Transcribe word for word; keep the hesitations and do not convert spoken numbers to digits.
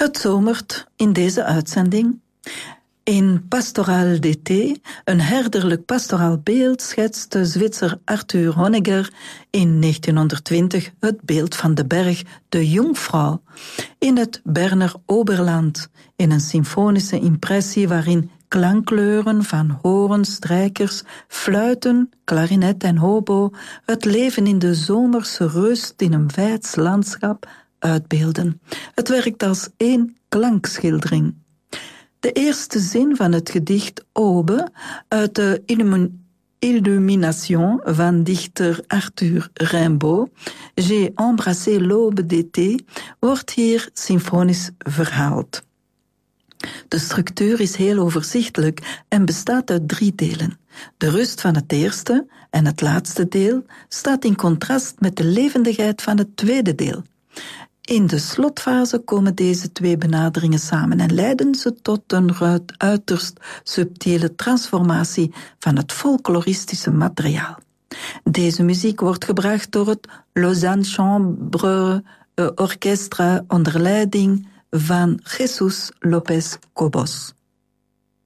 Het zomert in deze uitzending. In Pastoraal d'été, een herderlijk pastoraal beeld, schetst de Zwitser Arthur Honegger in negentienhonderdtwintig het beeld van de berg De Jungfrau in het Berner Oberland, in een symfonische impressie waarin klankkleuren van horens, strijkers, fluiten, klarinet en hobo het leven in de zomerse rust in een wijds landschap uitbeelden. Het werkt als één klankschildering. De eerste zin van het gedicht Aube uit de Illumination van dichter Arthur Rimbaud, J'ai embrassé l'aube d'été, wordt hier symfonisch verhaald. De structuur is heel overzichtelijk en bestaat uit drie delen. De rust van het eerste en het laatste deel staat in contrast met de levendigheid van het tweede deel. In de slotfase komen deze twee benaderingen samen en leiden ze tot een uiterst subtiele transformatie van het folkloristische materiaal. Deze muziek wordt gebracht door het Lausanne Chambre Orchestra onder leiding van Jesus Lopez Cobos.